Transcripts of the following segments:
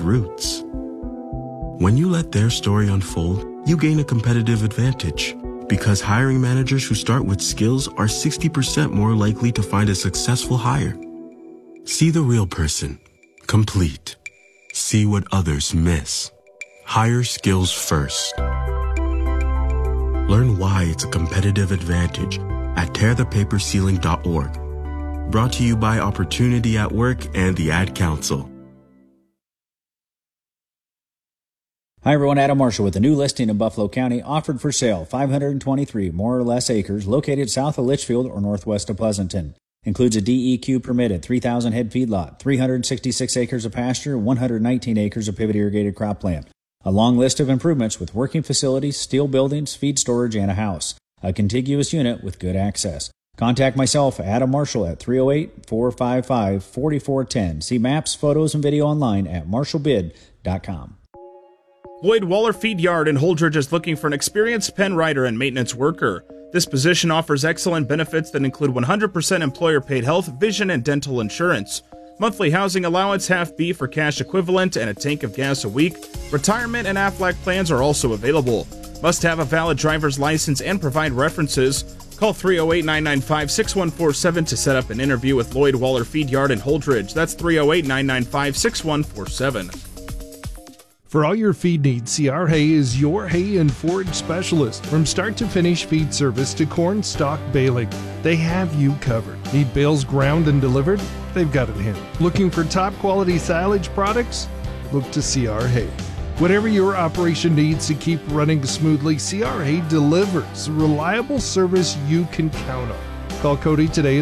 roots. When you let their story unfold, you gain a competitive advantage because hiring managers who start with skills are 60% more likely to find a successful hire. See the real person, complete. See what others miss. Hire skills first. Learn why it's a competitive advantage at tearthepaperceiling.org. Brought to you by Opportunity at Work and the Ad Council. Hi everyone, Adam Marshall with a new listing in Buffalo County offered for sale, 523 more or less acres located south of Litchfield or northwest of Pleasanton. Includes a DEQ permitted 3,000 head feedlot, 366 acres of pasture, 119 acres of pivot irrigated cropland. A long list of improvements with working facilities, steel buildings, feed storage, and a house. A contiguous unit with good access. Contact myself, Adam Marshall, at 308-455-4410. See maps, photos, and video online at marshallbid.com. Lloyd Waller Feed Yard in Holdridge is looking for an experienced pen rider and maintenance worker. This position offers excellent benefits that include 100% employer-paid health, vision, and dental insurance. Monthly housing allowance, half beef or cash equivalent, and a tank of gas a week. Retirement and AFLAC plans are also available. Must have a valid driver's license and provide references. Call 308-995-6147 to set up an interview with Lloyd Waller Feed Yard in Holdridge. That's 308-995-6147. For all your feed needs, C.R. Hay is your hay and forage specialist. From start to finish feed service to corn stalk baling, they have you covered. Need bales ground and delivered? They've got it handled. Looking for top quality silage products? Look to C.R. Hay. Whatever your operation needs to keep running smoothly, C.R. Hay delivers reliable service you can count on. Call Cody today at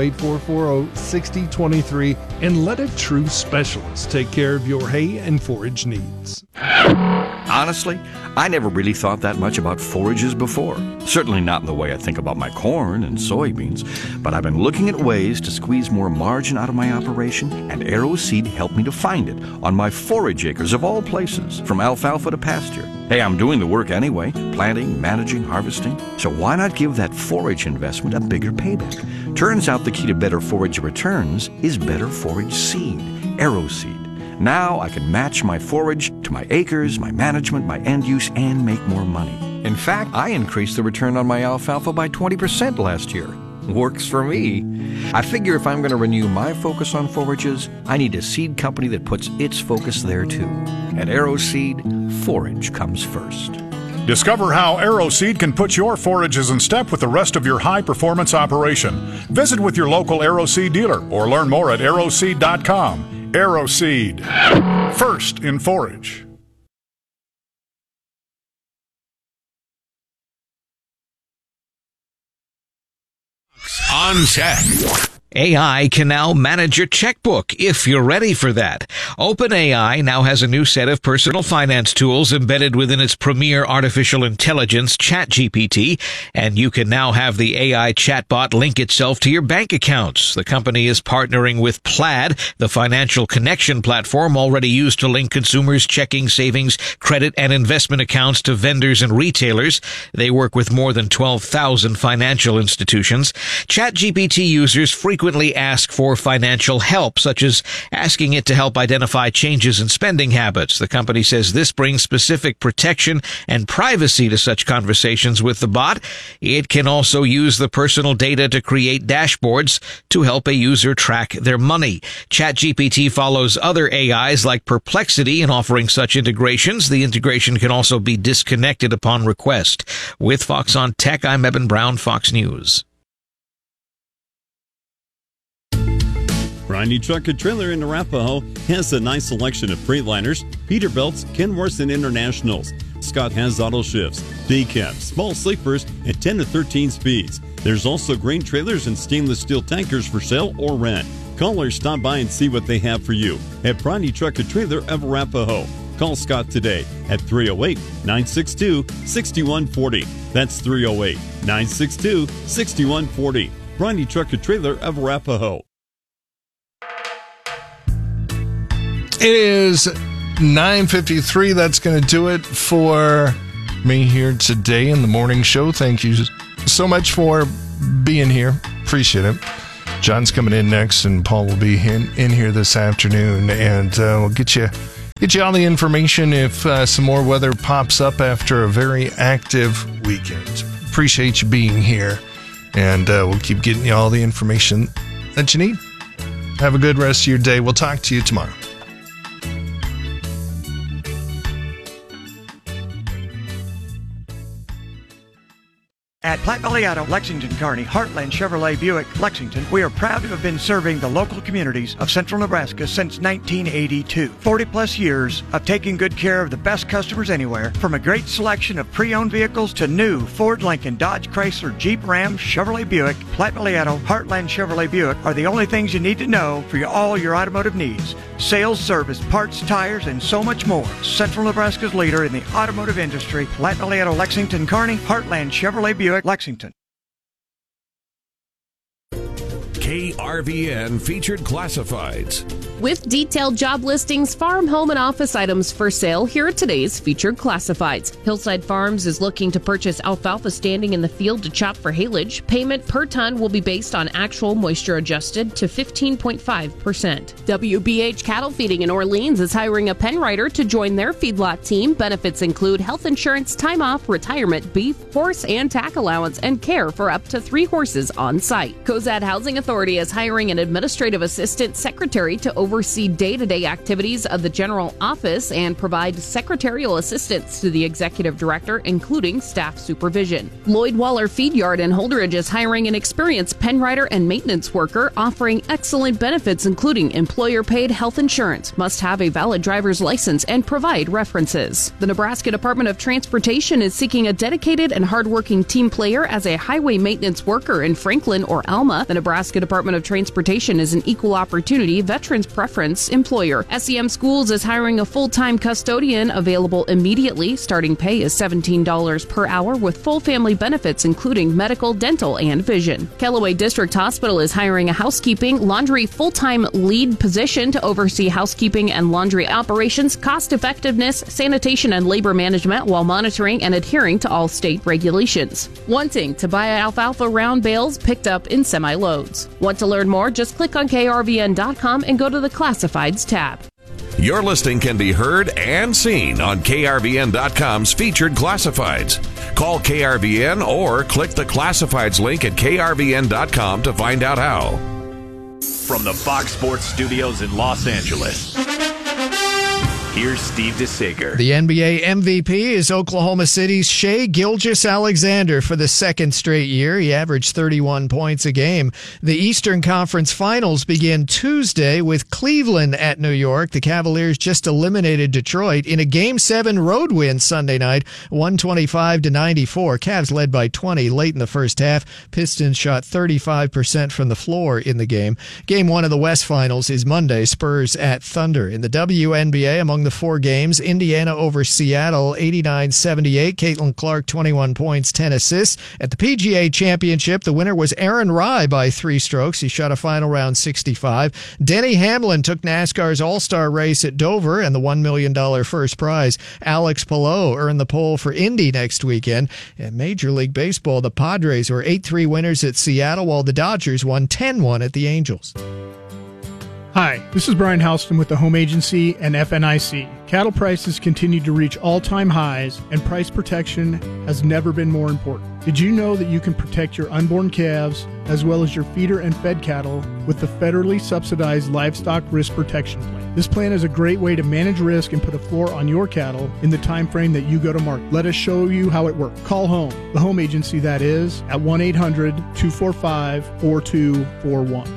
308-440-6023 and let a true specialist take care of your hay and forage needs. Honestly, I never really thought that much about forages before. Certainly not in the way I think about my corn and soybeans. But I've been looking at ways to squeeze more margin out of my operation, and Arrow Seed helped me to find it on my forage acres of all places, from alfalfa to pasture. Hey, I'm doing the work anyway, planting, managing, harvesting. So why not give that forage investment a bigger payback? Turns out the key to better forage returns is better forage seed, Arrow Seed. Now I can match my forage to my acres, my management, my end use, and make more money. In fact, I increased the return on my alfalfa by 20% last year. Works for me. I figure if I'm going to renew my focus on forages, I need a seed company that puts its focus there too. At Arrow Seed, forage comes first. Discover how Arrow Seed can put your forages in step with the rest of your high-performance operation. Visit with your local Arrow Seed dealer or learn more at arrowseed.com. Arrow Seed, first in forage. On Tech. AI can now manage your checkbook if you're ready for that. OpenAI now has a new set of personal finance tools embedded within its premier artificial intelligence, ChatGPT, and you can now have the AI chatbot link itself to your bank accounts. The company is partnering with Plaid, the financial connection platform already used to link consumers' checking, savings, credit, and investment accounts to vendors and retailers. They work with more than 12,000 financial institutions. ChatGPT users frequently ask for financial help, such as asking it to help identify changes in spending habits. The company says this brings specific protection and privacy to such conversations with the bot. It can also use the personal data to create dashboards to help a user track their money. ChatGPT follows other AIs like Perplexity in offering such integrations. The integration can also be disconnected upon request. With Fox on Tech, I'm Eben Brown, Fox News. Bryony Truck and Trailer in Arapahoe has a nice selection of Freightliners, Peterbilts, Kenworths, and Internationals. Scott has auto shifts, day cabs, small sleepers, and 10 to 13 speeds. There's also grain trailers and stainless steel tankers for sale or rent. Call or stop by and see what they have for you at Bryony Truck and Trailer of Arapahoe. Call Scott today at 308-962-6140. That's 308-962-6140. Bryony Truck and Trailer of Arapahoe. It is 9:53. That's going to do it for me here today in the morning show. Thank you so much for being here. Appreciate it. John's coming in next, and Paul will be in here this afternoon, and we'll get you Get you all the information if some more weather pops up after a very active weekend. Appreciate you being here, and we'll keep getting you all the information that you need. Have a good rest of your day. We'll talk to you tomorrow. At Platte Valley Auto, Lexington, Kearney, Heartland Chevrolet Buick, Lexington, we are proud to have been serving the local communities of central Nebraska since 1982. 40 plus years of taking good care of the best customers anywhere, from a great selection of pre-owned vehicles to new Ford, Lincoln, Dodge, Chrysler, Jeep, Ram, Chevrolet Buick. Platte Valley Auto, Heartland Chevrolet Buick are the only things you need to know for all your automotive needs. Sales, service, parts, tires, and so much more. Central Nebraska's leader in the automotive industry, Platte Valley Auto, Lexington, Kearney, Heartland Chevrolet Buick, Lexington. KRVN featured classifieds. With detailed job listings, farm, home, and office items for sale, here are today's featured classifieds. Hillside Farms is looking to purchase alfalfa standing in the field to chop for haylage. Payment per ton will be based on actual moisture adjusted to 15.5%. WBH Cattle Feeding in Orleans is hiring a pen rider to join their feedlot team. Benefits include health insurance, time off, retirement, beef, horse, and tack allowance, and care for up to 3 horses on site. Cozad Housing Authority is hiring an administrative assistant secretary to oversee day-to-day activities of the general office and provide secretarial assistance to the executive director, including staff supervision. Lloyd Waller Feed Yard in Holdridge is hiring an experienced pen rider and maintenance worker, offering excellent benefits including employer-paid health insurance, must have a valid driver's license, and provide references. The Nebraska Department of Transportation is seeking a dedicated and hardworking team player as a highway maintenance worker in Franklin or Alma. The Nebraska Department of Transportation is an equal opportunity veterans preference employer. SEM Schools is hiring a full-time custodian, available immediately. Starting pay is $17 per hour with full family benefits including medical, dental, and vision. Callaway District Hospital is hiring a housekeeping laundry full-time lead position to oversee housekeeping and laundry operations, cost effectiveness, sanitation, and labor management while monitoring and adhering to all state regulations. Wanting to buy alfalfa round bales picked up in semi-loads. Want to learn more? Just click on krvn.com and go to the Classifieds tab. Your listing can be heard and seen on krvn.com's featured classifieds. Call KRVN or click the classifieds link at krvn.com to find out how. From the Fox Sports Studios in Los Angeles, here's Steve DeSager. The NBA MVP is Oklahoma City's Shai Gilgeous-Alexander for the second straight year. He averaged 31 points a game. The Eastern Conference Finals begin Tuesday with Cleveland at New York. The Cavaliers just eliminated Detroit in a Game 7 road win Sunday night, 125-94. Cavs led by 20 late in the first half. Pistons shot 35% from the floor in the game. Game 1 of the West Finals is Monday, Spurs at Thunder. In the WNBA, among the 4 games, Indiana over Seattle 89-78. Caitlin Clark 21 points, 10 assists. At the PGA Championship, the winner was Aaron Rai by 3 strokes. He shot a final round 65. Denny Hamlin took NASCAR's All-Star race at Dover and the $1 million first prize. Alex Palou earned the pole for Indy next weekend. In Major League Baseball, the Padres were 8-3 winners at Seattle, while the Dodgers won 10-1 at the Angels. Hi, this is Brian Houston with the Home Agency and FNIC. Cattle prices continue to reach all-time highs, and price protection has never been more important. Did you know that you can protect your unborn calves as well as your feeder and fed cattle with the federally subsidized Livestock Risk Protection Plan? This plan is a great way to manage risk and put a floor on your cattle in the time frame that you go to market. Let us show you how it works. Call home, the Home Agency that is, at 1-800-245-4241.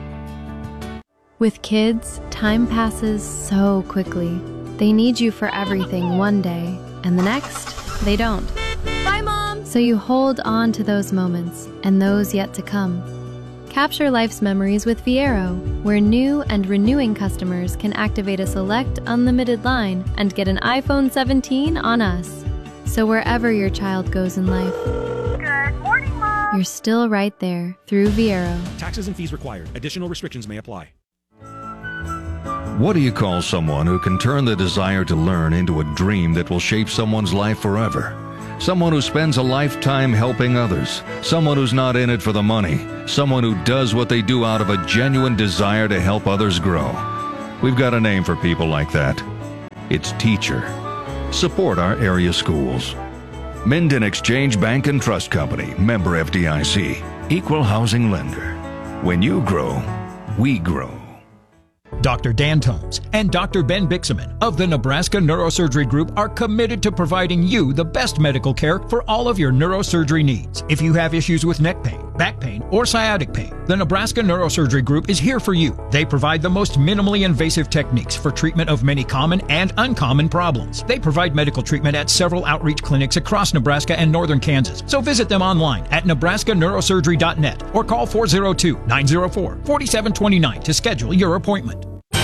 With kids, time passes so quickly. They need you for everything one day, and the next, they don't. Bye, Mom! So you hold on to those moments, and those yet to come. Capture life's memories with Viero, where new and renewing customers can activate a select unlimited line and get an iPhone 17 on us. So wherever your child goes in life, Good morning, Mom! You're still right there through Viero. Taxes and fees required. Additional restrictions may apply. What do you call someone who can turn the desire to learn into a dream that will shape someone's life forever? Someone who spends a lifetime helping others. Someone who's not in it for the money. Someone who does what they do out of a genuine desire to help others grow. We've got a name for people like that. it's teacher. Support our area schools. Minden Exchange Bank and Trust Company, member FDIC, equal housing lender. When you grow, we grow. Dr. Dan Tomes and Dr. Ben Bixaman of the Nebraska Neurosurgery Group are committed to providing you the best medical care for all of your neurosurgery needs. If you have issues with neck pain, back pain, or sciatic pain, the Nebraska Neurosurgery Group is here for you. They provide the most minimally invasive techniques for treatment of many common and uncommon problems. They provide medical treatment at several outreach clinics across Nebraska and northern Kansas. So visit them online at nebraskaneurosurgery.net or call 402-904-4729 to schedule your appointment.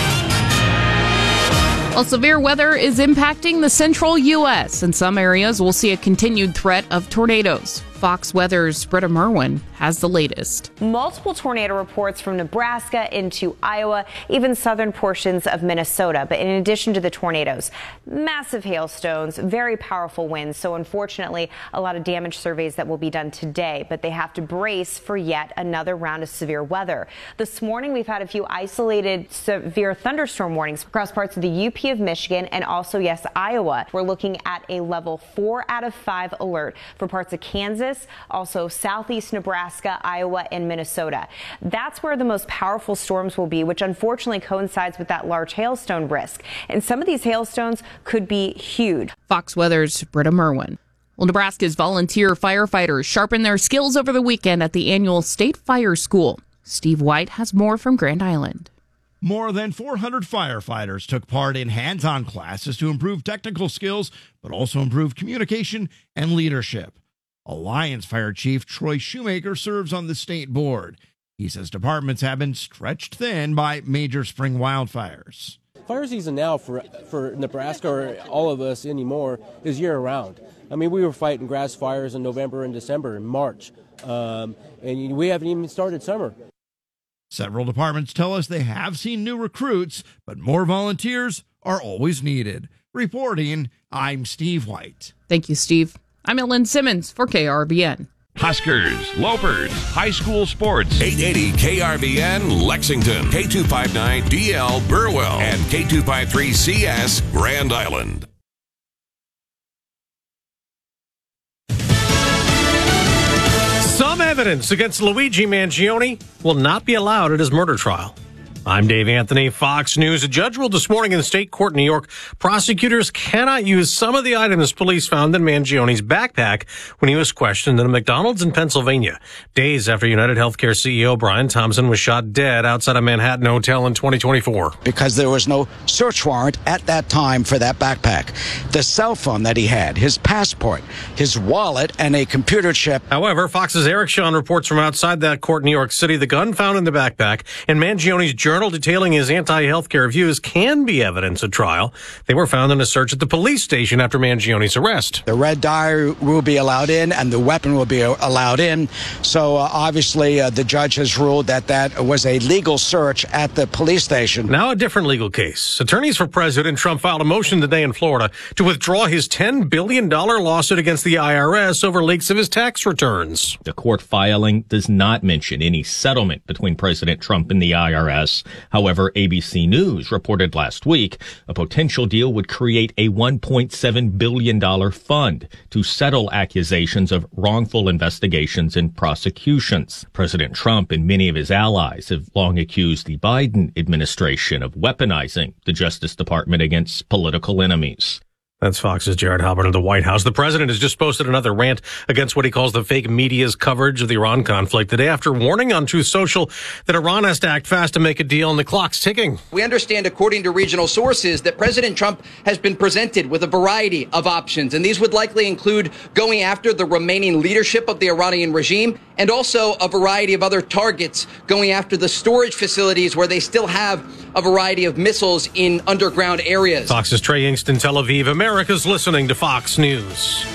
Well, severe weather is impacting the central U.S. In some areas, we'll see a continued threat of tornadoes. Fox Weather's Britta Merwin has the latest. Multiple tornado reports from Nebraska into Iowa, even southern portions of Minnesota. But in addition to the tornadoes, massive hailstones, very powerful winds. So unfortunately, a lot of damage surveys that will be done today, but they have to brace for yet another round of severe weather. This morning, we've had a few isolated severe thunderstorm warnings across parts of the UP of Michigan and also, yes, Iowa. We're looking at a level 4 out of 5 alert for parts of Kansas, also southeast Nebraska, Iowa, and Minnesota. That's where the most powerful storms will be, which unfortunately coincides with that large hailstone risk. And some of these hailstones could be huge. Fox Weather's Britta Merwin. Well, Nebraska's volunteer firefighters sharpened their skills over the weekend at the annual State Fire School. Steve White has more from Grand Island. More than 400 firefighters took part in hands-on classes to improve technical skills, but also improve communication and leadership. Alliance Fire Chief Troy Shoemaker serves on the state board. He says departments have been stretched thin by major spring wildfires. Fire season now for Nebraska or all of us anymore is year-round. I mean, we were fighting grass fires in November and December and March, and we haven't even started summer. Several departments tell us they have seen new recruits, but more volunteers are always needed. Reporting, I'm Steve White. Thank you, Steve. I'm Ellen Simmons for KRVN. Huskers, Lopers, high school sports. 880 KRVN Lexington, K259DL Burwell, and K253CS Grand Island. Some evidence against Luigi Mangione will not be allowed at his murder trial. I'm Dave Anthony, Fox News. A judge ruled this morning in the state court in New York, prosecutors cannot use some of the items police found in Mangione's backpack when he was questioned at a McDonald's in Pennsylvania, days after United Healthcare CEO Brian Thompson was shot dead outside a Manhattan hotel in 2024. Because there was no search warrant at that time for that backpack. The cell phone that he had, his passport, his wallet, and a computer chip. However, Fox's Eric Shawn reports from outside that court in New York City the gun found in the backpack and Mangione's journal detailing his anti-healthcare views can be evidence at trial. They were found in a search at the police station after Mangione's arrest. The red dye will be allowed in and the weapon will be allowed in. So obviously the judge has ruled that that was a legal search at the police station. Now a different legal case. Attorneys for President Trump filed a motion today in Florida to withdraw his $10 billion lawsuit against the IRS over leaks of his tax returns. The court filing does not mention any settlement between President Trump and the IRS. However, ABC News reported last week a potential deal would create a $1.7 billion fund to settle accusations of wrongful investigations and prosecutions. President Trump and many of his allies have long accused the Biden administration of weaponizing the Justice Department against political enemies. That's Fox's Jared Halpern of the White House. The president has just posted another rant against what he calls the fake media's coverage of the Iran conflict today after warning on Truth Social that Iran has to act fast to make a deal and the clock's ticking. We understand, according to regional sources, that President Trump has been presented with a variety of options, and these would likely include going after the remaining leadership of the Iranian regime and also a variety of other targets, going after the storage facilities where they still have a variety of missiles in underground areas. Fox's Trey Yingst in Tel Aviv. America's listening to Fox News.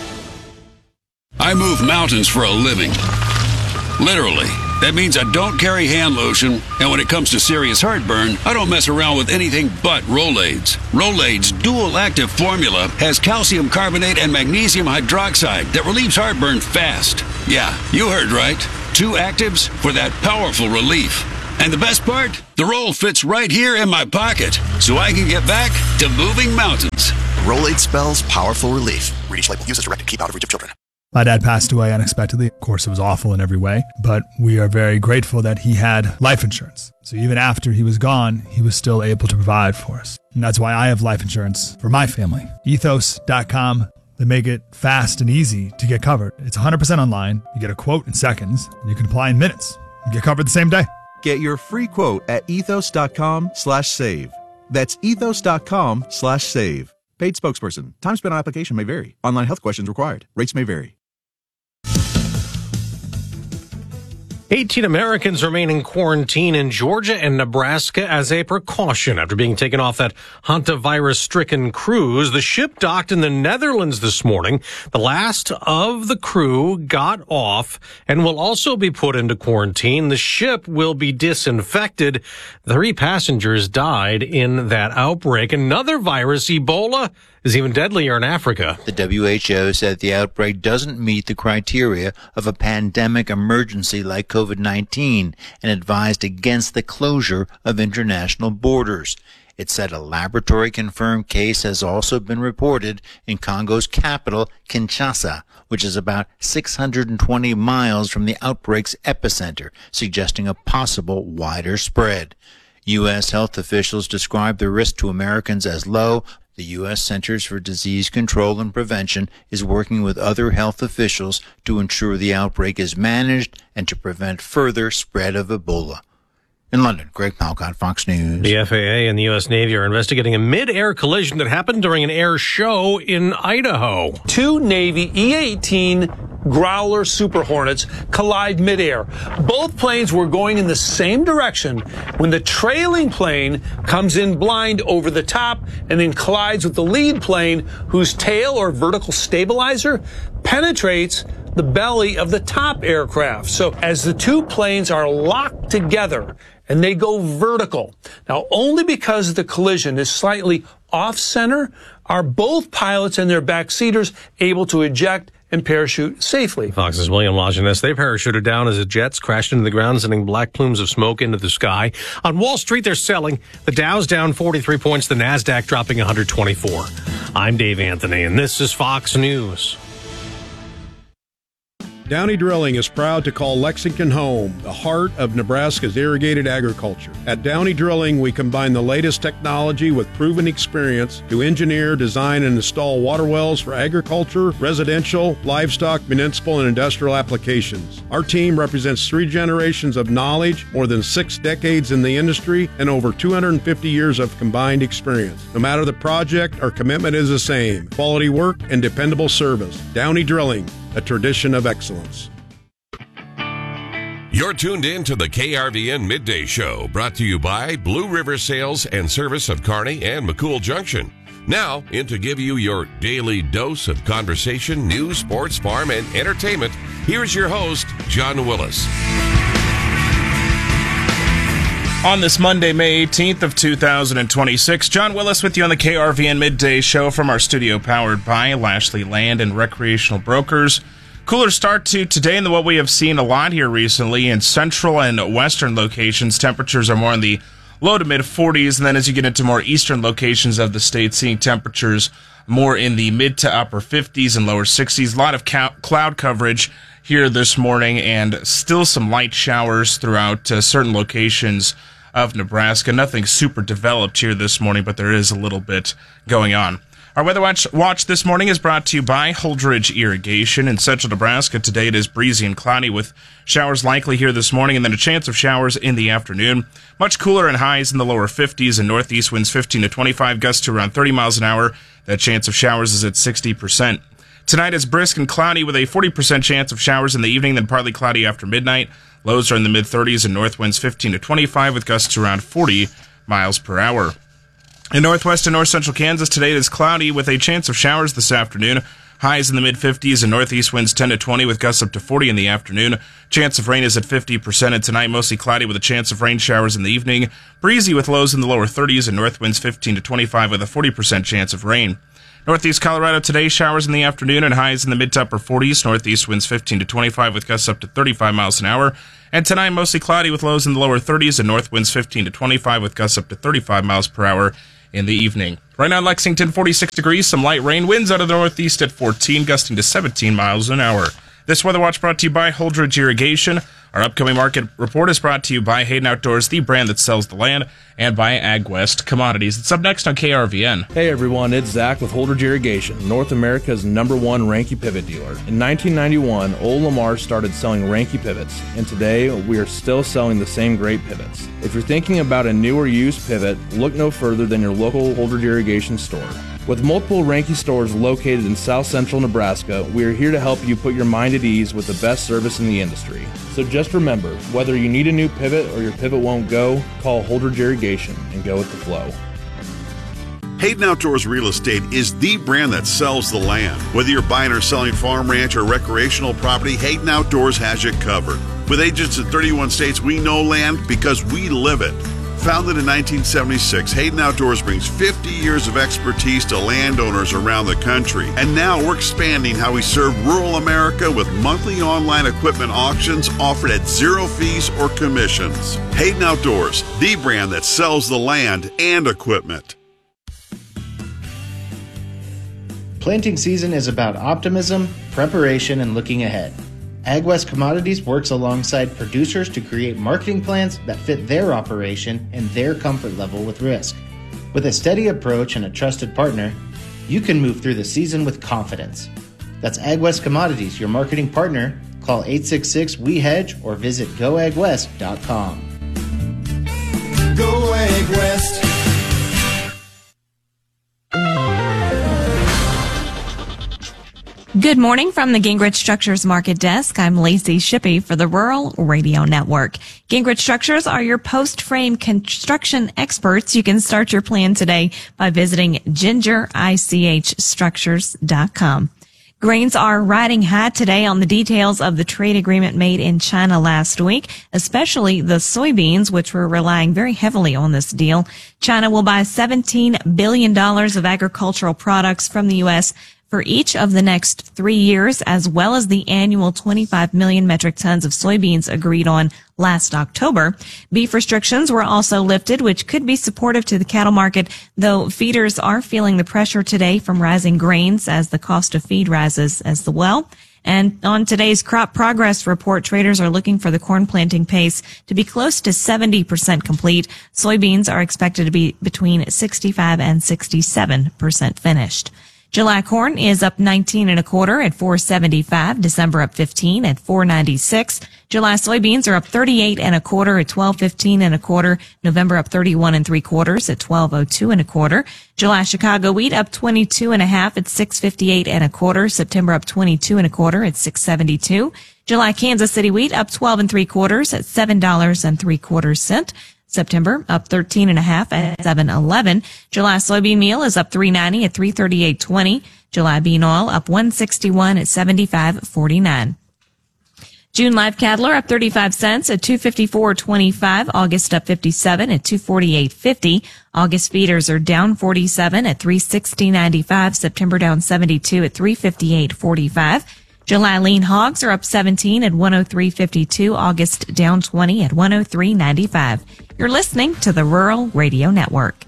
I move mountains for a living. Literally. That means I don't carry hand lotion, and when it comes to serious heartburn, I don't mess around with anything but Rolaids. Rolaids' dual-active formula has calcium carbonate and magnesium hydroxide that relieves heartburn fast. Yeah, you heard right. 2 actives for that powerful relief. And the best part? The roll fits right here in my pocket, so I can get back to moving mountains. Rolade spells powerful relief. Read each label. Use as directed. Keep out of reach of children. My dad passed away unexpectedly. Of course, it was awful in every way, but we are very grateful that he had life insurance. So even after he was gone, he was still able to provide for us. And that's why I have life insurance for my family. Ethos.com. They make it fast and easy to get covered. It's 100% online. You get a quote in seconds. And you can apply in minutes. You get covered the same day. Get your free quote at ethos.com/save. That's ethos.com/save. Paid spokesperson. Time spent on application may vary. Online health questions required. Rates may vary. 18 Americans remain in quarantine in Georgia and Nebraska as a precaution after being taken off that hantavirus-stricken cruise. The ship docked in the Netherlands this morning. The last of the crew got off and will also be put into quarantine. The ship will be disinfected. 3 passengers died in that outbreak. Another virus, Ebola, is even deadlier in Africa. The WHO said the outbreak doesn't meet the criteria of a pandemic emergency like COVID-19 and advised against the closure of international borders. It said a laboratory-confirmed case has also been reported in Congo's capital, Kinshasa, which is about 620 miles from the outbreak's epicenter, suggesting a possible wider spread. U.S. health officials describe the risk to Americans as low. The U.S. Centers for Disease Control and Prevention is working with other health officials to ensure the outbreak is managed and to prevent further spread of Ebola. In London, Greg Palcott, Fox News. The FAA and the U.S. Navy are investigating a mid-air collision that happened during an air show in Idaho. 2 Navy E-18 Growler Super Hornets collide midair. Both planes were going in the same direction when the trailing plane comes in blind over the top and then collides with the lead plane, whose tail or vertical stabilizer penetrates the belly of the top aircraft. So as the 2 planes are locked together and they go vertical, now only because the collision is slightly off center are both pilots and their backseaters able to eject and parachute safely. Fox's William Lajeunesse, they parachuted down as the jets crashed into the ground, sending black plumes of smoke into the sky. On Wall Street, they're selling. The Dow's down 43 points, the NASDAQ dropping 124. I'm Dave Anthony, and this is Fox News. Downey Drilling is proud to call Lexington home, the heart of Nebraska's irrigated agriculture. At Downey Drilling, we combine the latest technology with proven experience to engineer, design, and install water wells for agriculture, residential, livestock, municipal, and industrial applications. Our team represents 3 generations of knowledge, more than 6 decades in the industry, and over 250 years of combined experience. No matter the project, our commitment is the same: quality work and dependable service. Downey Drilling, a tradition of excellence. You're tuned in to the KRVN Midday Show, brought to you by Blue River Sales and Service of Kearney and McCool Junction. Now, in to give you your daily dose of conversation, news, sports, farm, and entertainment, here's your host, John Willis. On this Monday, May 18th of 2026, John Willis with you on the KRVN Midday Show from our studio powered by Lashley Land and Recreational Brokers. Cooler start to today than what we have seen a lot here recently in central and western locations. Temperatures are more in the low to mid 40s, and then as you get into more eastern locations of the state, seeing temperatures more in the mid to upper 50s and lower 60s. A lot of cloud coverage here this morning, and still some light showers throughout certain locations of Nebraska. Nothing super developed here this morning, but there is a little bit going on. Our Weather Watch this morning is brought to you by Holdridge Irrigation. In central Nebraska today, it is breezy and cloudy with showers likely here this morning and then a chance of showers in the afternoon. Much cooler and highs in the lower 50s and northeast winds 15 to 25, gusts to around 30 miles an hour. That chance of showers is at 60%. Tonight is brisk and cloudy with a 40% chance of showers in the evening, then partly cloudy after midnight. Lows are in the mid-30s and north winds 15 to 25 with gusts around 40 miles per hour. In northwest and north-central Kansas, today it is cloudy with a chance of showers this afternoon. Highs in the mid-50s and northeast winds 10 to 20 with gusts up to 40 in the afternoon. Chance of rain is at 50%, and tonight mostly cloudy with a chance of rain showers in the evening. Breezy with lows in the lower 30s and north winds 15 to 25 with a 40% chance of rain. Northeast Colorado today, showers in the afternoon and highs in the mid to upper 40s. Northeast winds 15 to 25 with gusts up to 35 miles an hour. And tonight, mostly cloudy with lows in the lower 30s and north winds 15 to 25 with gusts up to 35 miles per hour in the evening. Right now in Lexington, 46 degrees, some light rain, winds out of the northeast at 14, gusting to 17 miles an hour. This Weather Watch brought to you by Holdridge Irrigation. Our upcoming market report is brought to you by Hayden Outdoors, the brand that sells the land, and by AgWest Commodities. It's up next on KRVN. Hey everyone, it's Zach with Holdridge Irrigation, North America's #1 Ranke pivot dealer. In 1991, Old Lamar started selling Ranke pivots, and today we are still selling the same great pivots. If you're thinking about a new or used pivot, look no further than your local Holdridge Irrigation store. With multiple Ranke stores located in South Central Nebraska, we are here to help you put your mind at ease with the best service in the industry. So just remember, whether you need a new pivot or your pivot won't go, call Holdridge Irrigation and go with the flow. Hayden Outdoors Real Estate is the brand that sells the land. Whether you're buying or selling farm, ranch, or recreational property, Hayden Outdoors has you covered. With agents in 31 states, we know land because we live it. Founded in 1976, Hayden Outdoors brings 50 years of expertise to landowners around the country. And now we're expanding how we serve rural America with monthly online equipment auctions offered at zero fees or commissions. Hayden Outdoors, the brand that sells the land and equipment. Planting season is about optimism, preparation, and looking ahead. AgWest Commodities works alongside producers to create marketing plans that fit their operation and their comfort level with risk. With a steady approach and a trusted partner, you can move through the season with confidence. That's AgWest Commodities, your marketing partner. Call 866-WE-HEDGE or visit goagwest.com. Go AgWest. Good morning from the Gingrich Structures Market Desk. I'm Lacey Shippey for the Rural Radio Network. Gingrich Structures are your post-frame construction experts. You can start your plan today by visiting gingerichstructures.com. Grains are riding high today on the details of the trade agreement made in China last week, especially the soybeans, which were relying very heavily on this deal. China will buy $17 billion of agricultural products from the U.S. for each of the next 3 years, as well as the annual 25 million metric tons of soybeans agreed on last October. Beef restrictions were also lifted, which could be supportive to the cattle market, though feeders are feeling the pressure today from rising grains as the cost of feed rises as well. And on today's crop progress report, traders are looking for the corn planting pace to be close to 70% complete. Soybeans are expected to be between 65 and 67% finished. July corn is up 19 1/4 at $4.75. December up 15 at $4.96. July soybeans are up 38 1/4 at $12.15 1/4. November up 31 3/4 at $12.02 1/4. July Chicago wheat up 22 1/2 at $6.58 1/4. September up 22 1/4 at $6.72. July Kansas City wheat up 12 3/4 at $7.75. September up 13 1/2 at $7.11. July soybean meal is up $3.90 at $338.20. July bean oil up $1.61 at $75.49. June live cattle are up 35 cents at $254.25. August up 57 at $248.50. August feeders are down 47 at $360.95. September down 72 at $358.45. July lean hogs are up 17 at $103.52. August down 20 at $103.95. You're listening to the Rural Radio Network.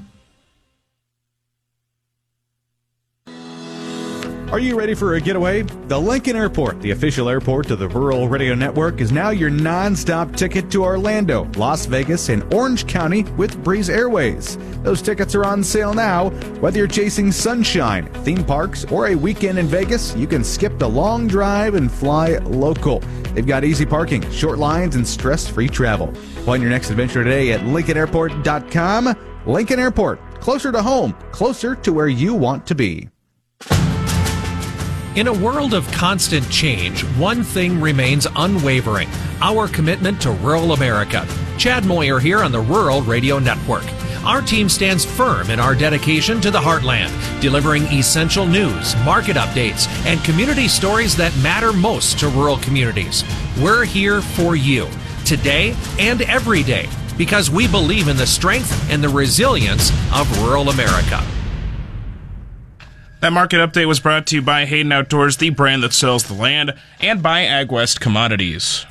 Are you ready for a getaway? The Lincoln Airport, the official airport of the Rural Radio Network, is now your non-stop ticket to Orlando, Las Vegas, and Orange County with Breeze Airways. Those tickets are on sale now. Whether you're chasing sunshine, theme parks, or a weekend in Vegas, you can skip the long drive and fly local. They've got easy parking, short lines, and stress-free travel. Plan your next adventure today at LincolnAirport.com. Lincoln Airport, closer to home, closer to where you want to be. In a world of constant change, one thing remains unwavering: our commitment to rural America. Chad Moyer here on the Rural Radio Network. Our team stands firm in our dedication to the heartland, delivering essential news, market updates, and community stories that matter most to rural communities. We're here for you, today and every day, because we believe in the strength and the resilience of rural America. That market update was brought to you by Hayden Outdoors, the brand that sells the land, and by AgWest Commodities.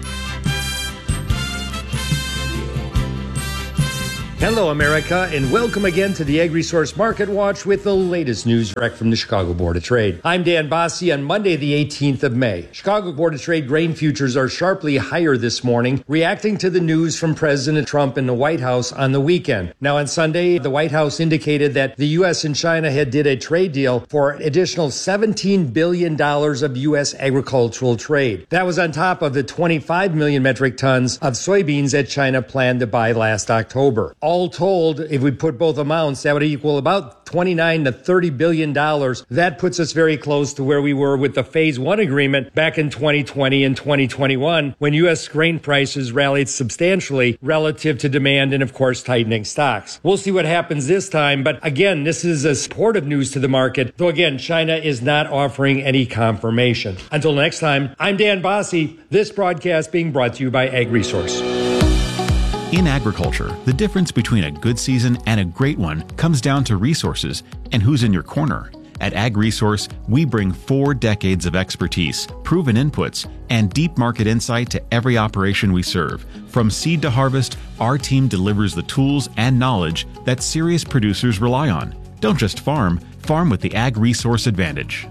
Hello, America, and welcome again to the AgResource Market Watch with the latest news direct from the Chicago Board of Trade. I'm Dan Bossie on Monday, the 18th of May. Chicago Board of Trade grain futures are sharply higher this morning, reacting to the news from President Trump in the White House on the weekend. Now, on Sunday, the White House indicated that the U.S. and China had did a trade deal for an additional $17 billion of U.S. agricultural trade. That was on top of the 25 million metric tons of soybeans that China planned to buy last October. All told, if we put both amounts, that would equal about $29 to $30 billion. That puts us very close to where we were with the Phase 1 agreement back in 2020 and 2021, when U.S. grain prices rallied substantially relative to demand and, of course, tightening stocks. We'll see what happens this time, but again, this is a supportive news to the market, though again, China is not offering any confirmation. Until next time, I'm Dan Bossie, this broadcast being brought to you by AgResource. In agriculture, the difference between a good season and a great one comes down to resources and who's in your corner. At AgResource, we bring 4 decades of expertise, proven inputs, and deep market insight to every operation we serve. From seed to harvest, our team delivers the tools and knowledge that serious producers rely on. Don't just farm, farm with the AgResource advantage.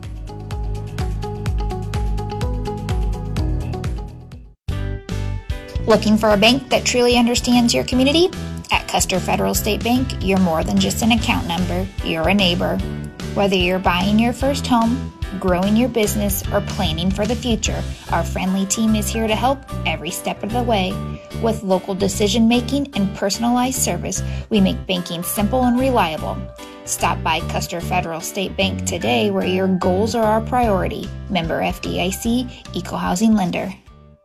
Looking for a bank that truly understands your community? At Custer Federal State Bank, you're more than just an account number, you're a neighbor. Whether you're buying your first home, growing your business, or planning for the future, our friendly team is here to help every step of the way. With local decision making and personalized service, we make banking simple and reliable. Stop by Custer Federal State Bank today, where your goals are our priority. Member FDIC, Equal Housing Lender.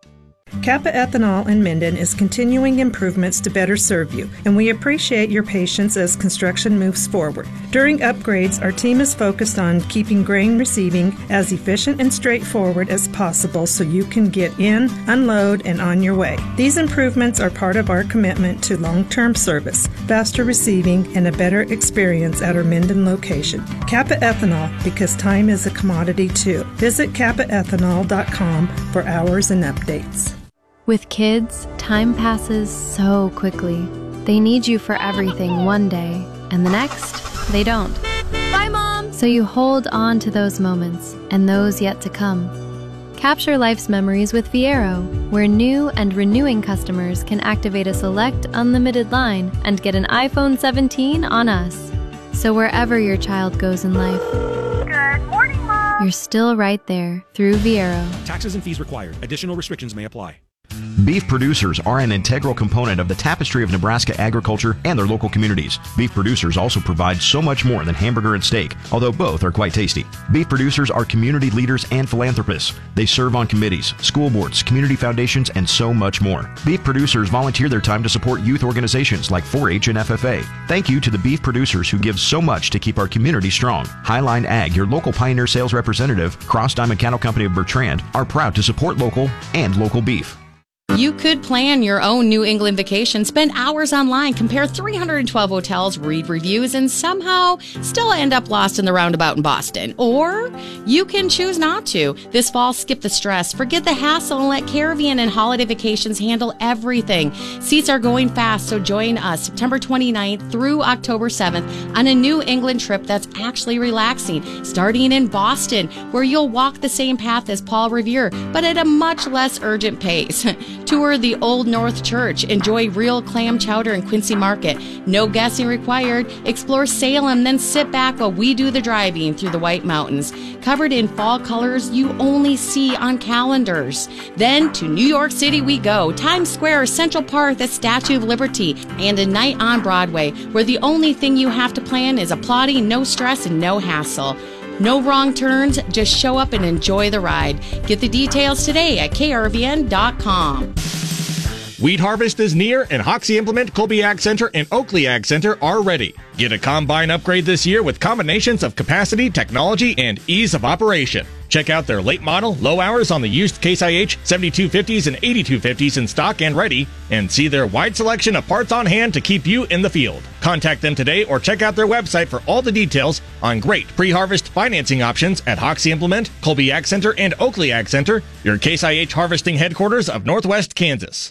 Kappa Ethanol in Minden is continuing improvements to better serve you, and we appreciate your patience as construction moves forward. During upgrades, our team is focused on keeping grain receiving as efficient and straightforward as possible so you can get in, unload, and on your way. These improvements are part of our commitment to long-term service, faster receiving, and a better experience at our Minden location. Kappa Ethanol, because time is a commodity too. Visit kappaethanol.com for hours and updates. With kids, time passes so quickly. They need you for everything one day, and the next, they don't. Bye, Mom! So you hold on to those moments, and those yet to come. Capture life's memories with Viero, where new and renewing customers can activate a select unlimited line and get an iPhone 17 on us. So wherever your child goes in life, Good morning, Mom! You're still right there through Viero. Taxes and fees required. Additional restrictions may apply. Beef producers are an integral component of the tapestry of Nebraska agriculture and their local communities. Beef producers also provide so much more than hamburger and steak, although both are quite tasty. Beef producers are community leaders and philanthropists. They serve on committees, school boards, community foundations, and so much more. Beef producers volunteer their time to support youth organizations like 4-H and FFA. Thank you to the beef producers who give so much to keep our community strong. Highline Ag, your local Pioneer sales representative, Cross Diamond Cattle Company of Bertrand, are proud to support local and local beef. You could plan your own New England vacation, spend hours online, compare 312 hotels, read reviews, and somehow still end up lost in the roundabout in Boston. Or you can choose not to. This fall, skip the stress, forget the hassle, and let Caravan and Holiday Vacations handle everything. Seats are going fast, so join us September 29th through October 7th on a New England trip that's actually relaxing, starting in Boston, where you'll walk the same path as Paul Revere, but at a much less urgent pace. Tour the Old North Church. Enjoy real clam chowder in Quincy Market. No guessing required. Explore Salem, then sit back while we do the driving through the White Mountains. Covered in fall colors you only see on calendars. Then to New York City we go. Times Square, Central Park, the Statue of Liberty, and a night on Broadway, where the only thing you have to plan is applauding, no stress, and no hassle. No wrong turns, just show up and enjoy the ride. Get the details today at krvn.com. Wheat harvest is near, and Hoxie Implement, Colby Ag Center, and Oakley Ag Center are ready. Get a combine upgrade this year with combinations of capacity, technology, and ease of operation. Check out their late model, low hours on the used Case IH 7250s and 8250s in stock and ready, and see their wide selection of parts on hand to keep you in the field. Contact them today or check out their website for all the details on great pre-harvest financing options at Hoxie Implement, Colby Ag Center, and Oakley Ag Center, your Case IH harvesting headquarters of Northwest Kansas.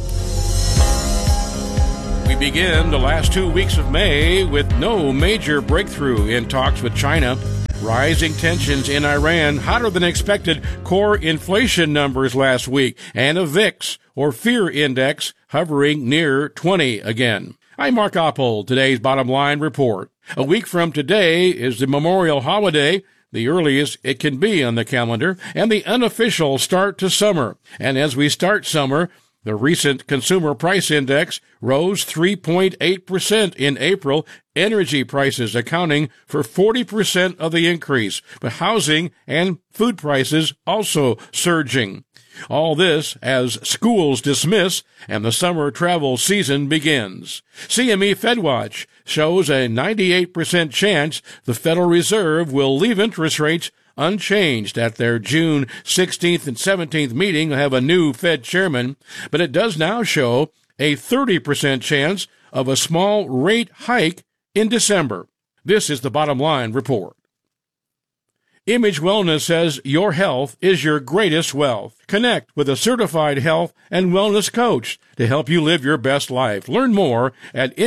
We begin the last 2 weeks of May with no major breakthrough in talks with China. Rising tensions in Iran, hotter than expected core inflation numbers last week, and a VIX, or fear index, hovering near 20 again. I'm Mark Oppold. Today's Bottom Line Report. A week from today is the Memorial Holiday, the earliest it can be on the calendar, and the unofficial start to summer. And as we start summer, the recent Consumer Price Index rose 3.8% in April, energy prices accounting for 40% of the increase, but housing and food prices also surging. All this as schools dismiss and the summer travel season begins. CME FedWatch shows a 98% chance the Federal Reserve will leave interest rates unchanged at their June 16th and 17th meeting. They'll have a new Fed chairman, but it does now show a 30% chance of a small rate hike in December. This is the Bottom Line Report. Image Wellness says your health is your greatest wealth. Connect with a certified health and wellness coach to help you live your best life. Learn more at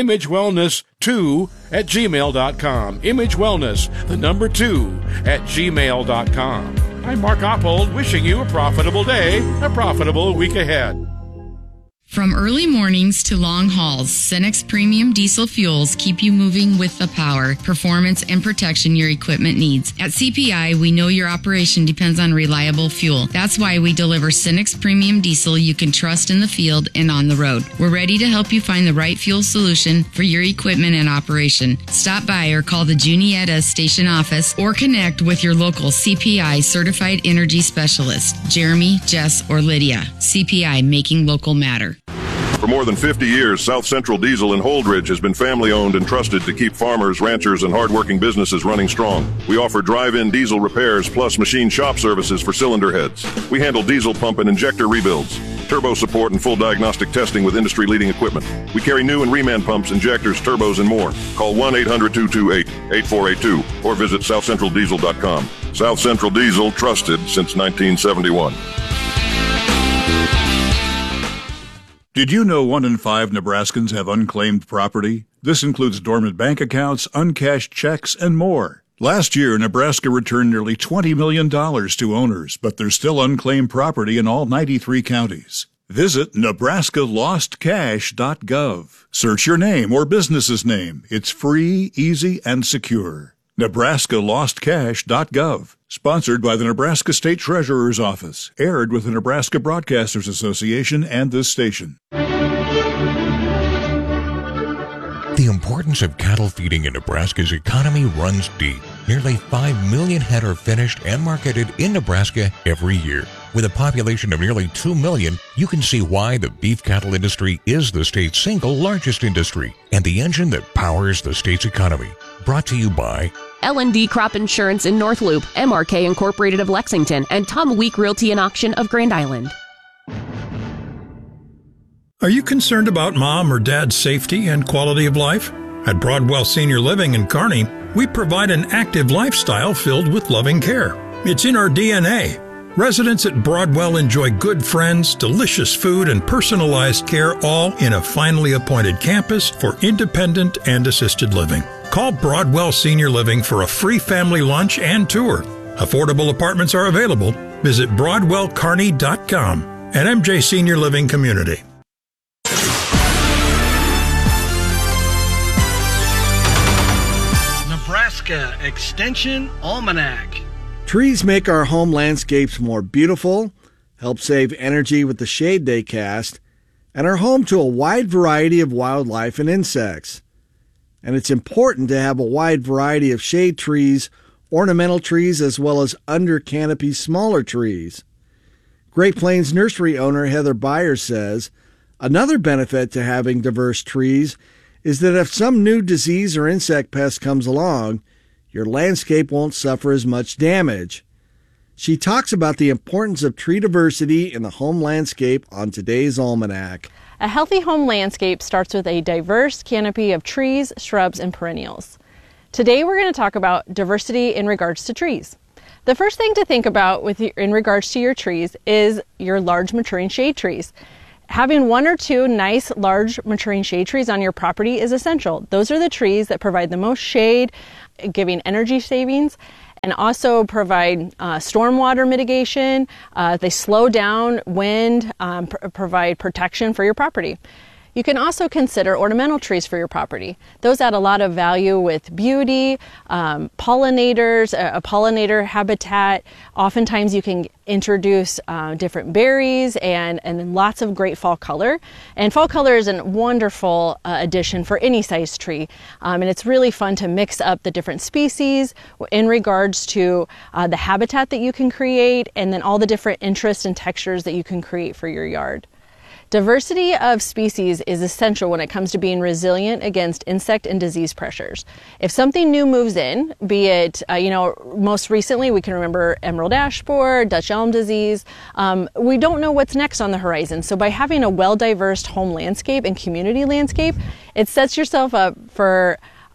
imagewellness2@gmail.com. Image Wellness, the number 2@gmail.com. I'm Mark Oppold, wishing you a profitable day, a profitable week ahead. From early mornings to long hauls, Cenex Premium Diesel Fuels keep you moving with the power, performance, and protection your equipment needs. At CPI, we know your operation depends on reliable fuel. That's why we deliver Cenex Premium Diesel you can trust in the field and on the road. We're ready to help you find the right fuel solution for your equipment and operation. Stop by or call the Junietta Station office or connect with your local CPI Certified Energy Specialist, Jeremy, Jess, or Lydia. CPI, making local matter. For more than 50 years, South Central Diesel in Holdridge has been family-owned and trusted to keep farmers, ranchers, and hard-working businesses running strong. We offer drive-in diesel repairs plus machine shop services for cylinder heads. We handle diesel pump and injector rebuilds, turbo support, and full diagnostic testing with industry-leading equipment. We carry new and reman pumps, injectors, turbos, and more. Call 1-800-228-8482 or visit southcentraldiesel.com. South Central Diesel, trusted since 1971. Did you know 1 in 5 Nebraskans have unclaimed property? This includes dormant bank accounts, uncashed checks, and more. Last year, Nebraska returned nearly $20 million to owners, but there's still unclaimed property in all 93 counties. Visit nebraskalostcash.gov. Search your name or business's name. It's free, easy, and secure. nebraskalostcash.gov. Sponsored by the Nebraska State Treasurer's Office. Aired with the Nebraska Broadcasters Association and this station. The importance of cattle feeding in Nebraska's economy runs deep. Nearly 5 million head are finished and marketed in Nebraska every year. With a population of nearly 2 million, you can see why the beef cattle industry is the state's single largest industry and the engine that powers the state's economy. Brought to you by L&D Crop Insurance in North Loop, MRK Incorporated of Lexington, and Tom Week Realty and Auction of Grand Island. Are you concerned about mom or dad's safety and quality of life? At Broadwell Senior Living in Kearney, we provide an active lifestyle filled with loving care. It's in our DNA. Residents at Broadwell enjoy good friends, delicious food, and personalized care, all in a finely appointed campus for independent and assisted living. Call Broadwell Senior Living for a free family lunch and tour. Affordable apartments are available. Visit BroadwellKearney.com and MJ Senior Living Community. Nebraska Extension Almanac. Trees make our home landscapes more beautiful, help save energy with the shade they cast, and are home to a wide variety of wildlife and insects. And it's important to have a wide variety of shade trees, ornamental trees, as well as under canopy smaller trees. Great Plains nursery owner Heather Byers says, Another benefit to having diverse trees is that if some new disease or insect pest comes along, your landscape won't suffer as much damage. She talks about the importance of tree diversity in the home landscape on today's Almanac. A healthy home landscape starts with a diverse canopy of trees, shrubs, and perennials. Today we're going to talk about diversity in regards to trees. The first thing to think about in regards to your trees is your large maturing shade trees. Having one or two nice large maturing shade trees on your property is essential. Those are the trees that provide the most shade, giving energy savings, and also provide stormwater mitigation. They slow down wind, provide protection for your property. You can also consider ornamental trees for your property. Those add a lot of value with beauty, pollinators, a pollinator habitat. Oftentimes you can introduce different berries and lots of great fall color. And fall color is a wonderful addition for any size tree. And it's really fun to mix up the different species in regards to the habitat that you can create, and then all the different interests and textures that you can create for your yard. Diversity of species is essential when it comes to being resilient against insect and disease pressures. If something new moves in, be it, most recently we can remember emerald ash borer, Dutch elm disease, we don't know what's next on the horizon. So by having a well-diverse home landscape and community landscape, it sets yourself up for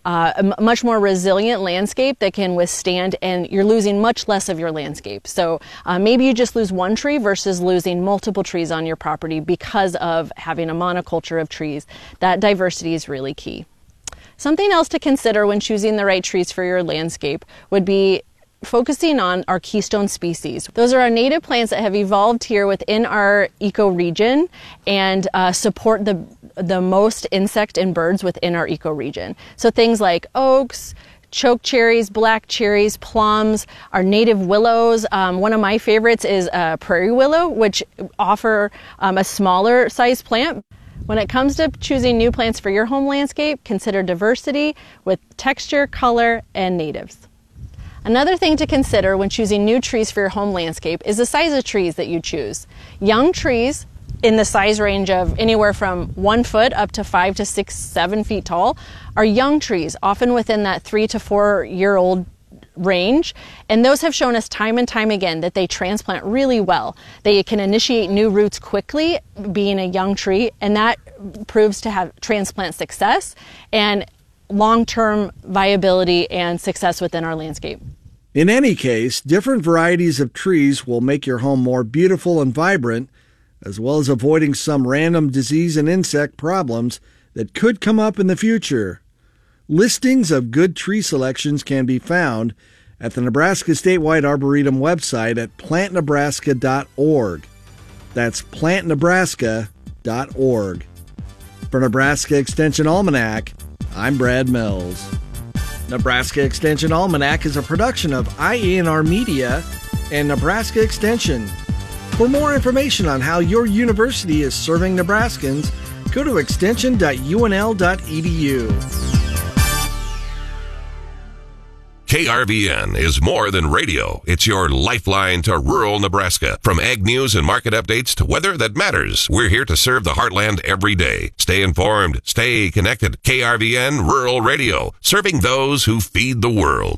a much more resilient landscape that can withstand, and you're losing much less of your landscape. So maybe you just lose one tree versus losing multiple trees on your property because of having a monoculture of trees. That diversity is really key. Something else to consider when choosing the right trees for your landscape would be focusing on our keystone species. Those are our native plants that have evolved here within our ecoregion and support the most insect and birds within our ecoregion. So things like oaks, choke cherries, black cherries, plums, our native willows. One of my favorites is prairie willow, which offer a smaller size plant. When it comes to choosing new plants for your home landscape, consider diversity with texture, color, and natives. Another thing to consider when choosing new trees for your home landscape is the size of trees that you choose. Young trees in the size range of anywhere from 1 foot up to 5 to 6, 7 feet tall are young trees, often within that 3 to 4 year old range. And those have shown us time and time again that they transplant really well. They can initiate new roots quickly, being a young tree, and that proves to have transplant success and long-term viability and success within our landscape. In any case, different varieties of trees will make your home more beautiful and vibrant, as well as avoiding some random disease and insect problems that could come up in the future. Listings of good tree selections can be found at the Nebraska Statewide Arboretum website at plantnebraska.org. That's plantnebraska.org. For Nebraska Extension Almanac, I'm Brad Mills. Nebraska Extension Almanac is a production of IANR Media and Nebraska Extension. For more information on how your university is serving Nebraskans, go to extension.unl.edu. KRVN is more than radio. It's your lifeline to rural Nebraska. From ag news and market updates to weather that matters, we're here to serve the heartland every day. Stay informed, stay connected. KRVN Rural Radio, serving those who feed the world.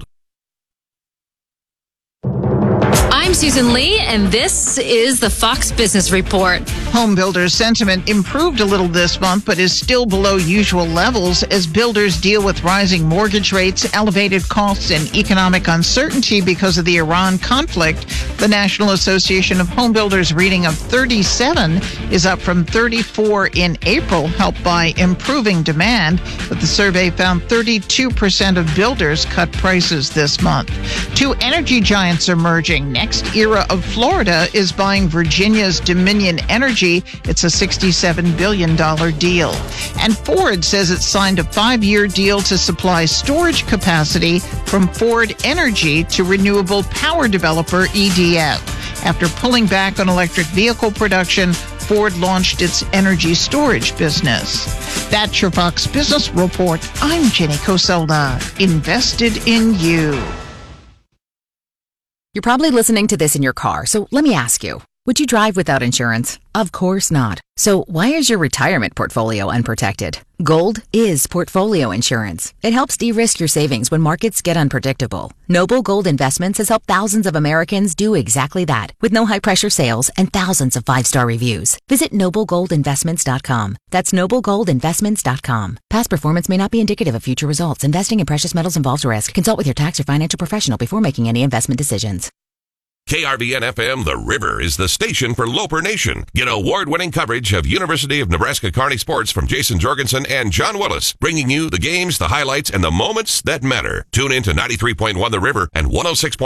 I'm Susan Lee, and this is the Fox Business Report. Home builders' sentiment improved a little this month, but is still below usual levels as builders deal with rising mortgage rates, elevated costs, and economic uncertainty because of the Iran conflict. The National Association of Home Builders reading of 37 is up from 34 in April, helped by improving demand. But the survey found 32% of builders cut prices this month. Two energy giants are merging. Next era of Florida is buying Virginia's Dominion Energy. It's a $67 billion deal. And Ford says it signed a 5-year deal to supply storage capacity from Ford Energy to renewable power developer EDF. After pulling back on electric vehicle production, Ford launched its energy storage business. That's your Fox Business Report. I'm Jenny Coselda. Invested in you. You're probably listening to this in your car, so let me ask you, Would you drive without insurance? Of course not. So why is your retirement portfolio unprotected? Gold is portfolio insurance. It helps de-risk your savings when markets get unpredictable. Noble Gold Investments has helped thousands of Americans do exactly that, with no high-pressure sales and thousands of 5-star reviews. Visit noblegoldinvestments.com. That's noblegoldinvestments.com. Past performance may not be indicative of future results. Investing in precious metals involves risk. Consult with your tax or financial professional before making any investment decisions. KRVN-FM The River is the station for Loper Nation. Get award-winning coverage of University of Nebraska Kearney sports from Jason Jorgensen and John Willis, bringing you the games, the highlights, and the moments that matter. Tune in to 93.1 The River and 106.